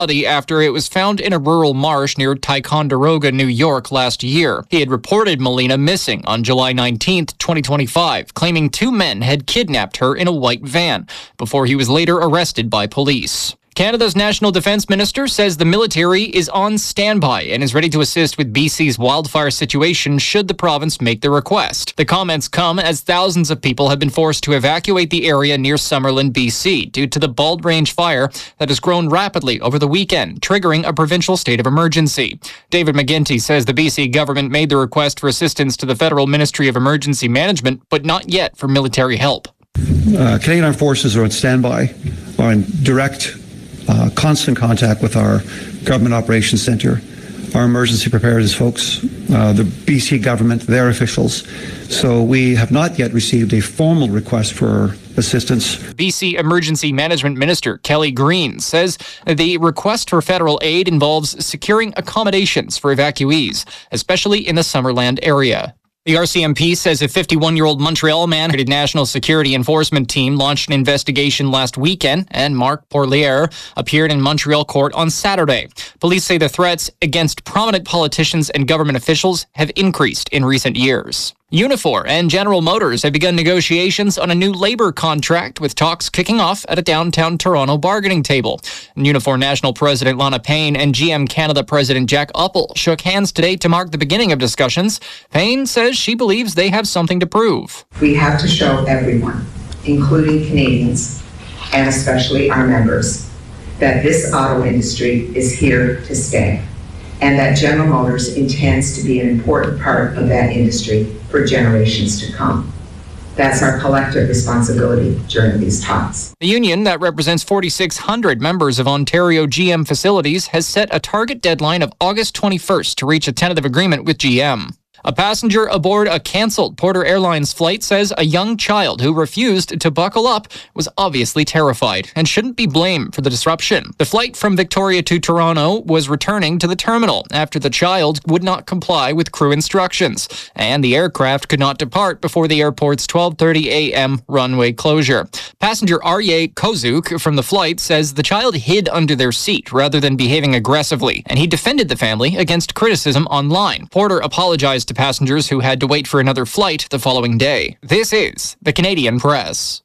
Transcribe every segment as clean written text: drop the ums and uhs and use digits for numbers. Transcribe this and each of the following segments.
after it was found in a rural marsh near Ticonderoga, New York last year. He had reported Melina missing on July 19, 2025, claiming two men had kidnapped her in a white van before he was later arrested by police. Canada's National Defence Minister says the military is on standby and is ready to assist with BC's wildfire situation should the province make the request. The comments come as thousands of people have been forced to evacuate the area near Summerland, BC, due to the Bald Range fire that has grown rapidly over the weekend, triggering a provincial state of emergency. David McGuinty says the BC government made the request for assistance to the Federal Ministry of Emergency Management, but not yet for military help. Canadian Armed Forces are on standby, are in direct constant contact with our Government Operations Centre, our emergency preparedness folks, the BC government, their officials. So we have not yet received a formal request for assistance. BC Emergency Management Minister Kelly Green says the request for federal aid involves securing accommodations for evacuees, especially in the Summerland area. The RCMP says a 51-year-old Montreal man who National Security Enforcement Team launched an investigation last weekend, and Marc Pourliere appeared in Montreal court on Saturday. Police say the threats against prominent politicians and government officials have increased in recent years. Unifor and General Motors have begun negotiations on a new labor contract, with talks kicking off at a downtown Toronto bargaining table. Unifor National President Lana Payne and GM Canada President Jack Uppel shook hands today to mark the beginning of discussions. Payne says she believes they have something to prove. We have to show everyone, including Canadians, and especially our members, that this auto industry is here to stay, and that General Motors intends to be an important part of that industry for generations to come. That's our collective responsibility during these talks. The union that represents 4,600 members of Ontario GM facilities has set a target deadline of August 21st to reach a tentative agreement with GM. A passenger aboard a cancelled Porter Airlines flight says a young child who refused to buckle up was obviously terrified and shouldn't be blamed for the disruption. The flight from Victoria to Toronto was returning to the terminal after the child would not comply with crew instructions, and the aircraft could not depart before the airport's 12:30 a.m. runway closure. Passenger Aryeh Kozuk from the flight says the child hid under their seat rather than behaving aggressively, and he defended the family against criticism online. Porter apologized to passengers who had to wait for another flight the following day. This is the Canadian Press.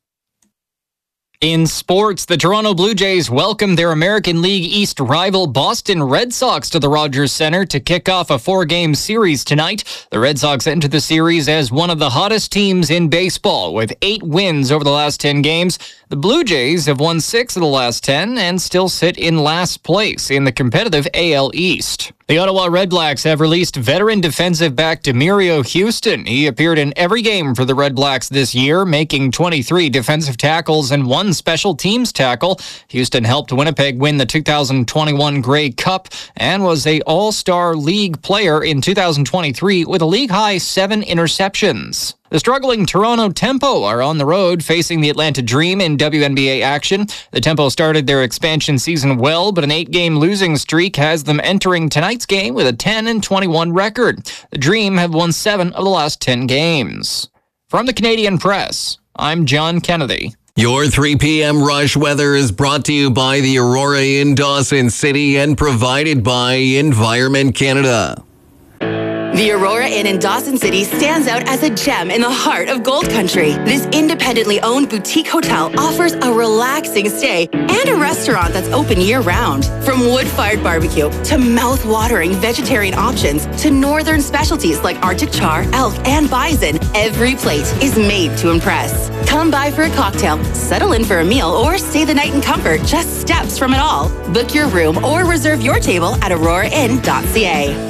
In sports, the Toronto Blue Jays welcomed their American League East rival Boston Red Sox to the Rogers Centre to kick off a 4-game series tonight. The Red Sox enter the series as one of the hottest teams in baseball, with 8 wins over the last 10 games. The Blue Jays have won 6 of the last 10 and still sit in last place in the competitive AL East. The Ottawa Redblacks have released veteran defensive back Demerio Houston. He appeared in every game for the Redblacks this year, making 23 defensive tackles and 1 special teams tackle. Houston helped Winnipeg win the 2021 Grey Cup and was an All-Star League player in 2023 with a league-high 7 interceptions. The struggling Toronto Tempo are on the road facing the Atlanta Dream in WNBA action. The Tempo started their expansion season well, but an 8-game losing streak has them entering tonight's game with a 10-21 record. The Dream have won 7 of the last 10 games. From the Canadian Press, I'm John Kennedy. Your 3 p.m. rush weather is brought to you by the Aurora in Dawson City and provided by Environment Canada. The Aurora Inn in Dawson City stands out as a gem in the heart of Gold Country. This independently owned boutique hotel offers a relaxing stay and a restaurant that's open year-round. From wood-fired barbecue to mouth-watering vegetarian options to northern specialties like Arctic char, elk, and bison, every plate is made to impress. Come by for a cocktail, settle in for a meal, or stay the night in comfort just steps from it all. Book your room or reserve your table at aurorainn.ca.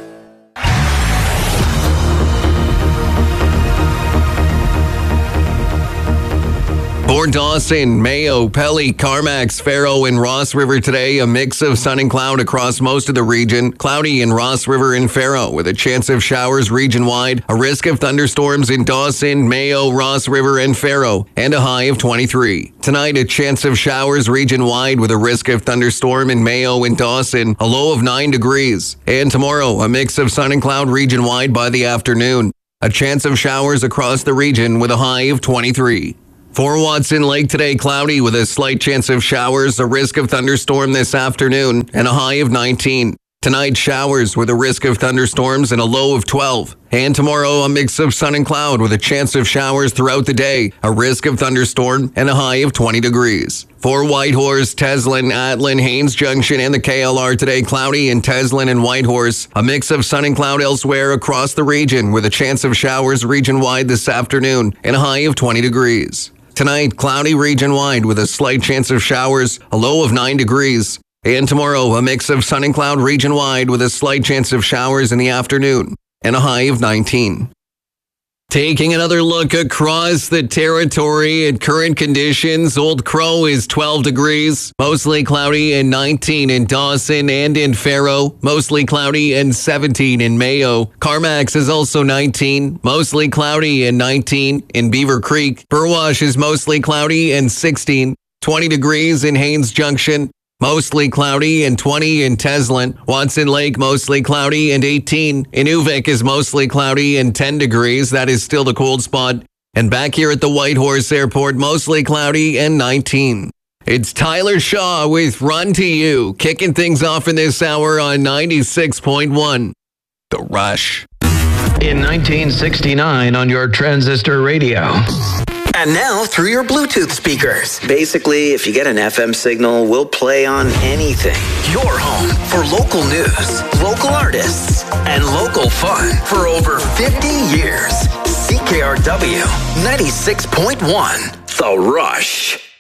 For Dawson, Mayo, Pelly, Carmacks, Faro, and Ross River today, a mix of sun and cloud across most of the region. Cloudy in Ross River and Faro with a chance of showers region-wide. A risk of thunderstorms in Dawson, Mayo, Ross River, and Faro, and a high of 23. Tonight, a chance of showers region-wide with a risk of thunderstorm in Mayo and Dawson, a low of 9 degrees. And tomorrow, a mix of sun and cloud region-wide by the afternoon. A chance of showers across the region with a high of 23. For Watson Lake today, cloudy with a slight chance of showers, a risk of thunderstorm this afternoon, and a high of 19. Tonight, showers with a risk of thunderstorms and a low of 12. And tomorrow, a mix of sun and cloud with a chance of showers throughout the day, a risk of thunderstorm, and a high of 20 degrees. For Whitehorse, Teslin, Atlin, Haines Junction, and the KLR today, cloudy in Teslin and Whitehorse. A mix of sun and cloud elsewhere across the region with a chance of showers region-wide this afternoon and a high of 20 degrees. Tonight, cloudy region-wide with a slight chance of showers, a low of 9 degrees. And tomorrow, a mix of sun and cloud region-wide with a slight chance of showers in the afternoon and a high of 19. Taking another look across the territory at current conditions, Old Crow is 12 degrees, mostly cloudy, and 19 in Dawson and in Faro, mostly cloudy, and 17 in Mayo. Carmax is also 19, mostly cloudy, and 19 in Beaver Creek. Burwash is mostly cloudy and 16, 20 degrees in Haines Junction. Mostly cloudy and 20 in Teslin. Watson Lake, mostly cloudy and 18. Inuvik is mostly cloudy and 10 degrees. That is still the cold spot. And back here at the Whitehorse Airport, mostly cloudy and 19. It's Tyler Shaw with Run to You, kicking things off in this hour on 96.1. The Rush. In 1969 on your transistor radio. And now through your Bluetooth speakers. Basically, if you get an FM signal, we'll play on anything. Your home for local news, local artists, and local fun for over 50 years. CKRW 96.1, The Rush.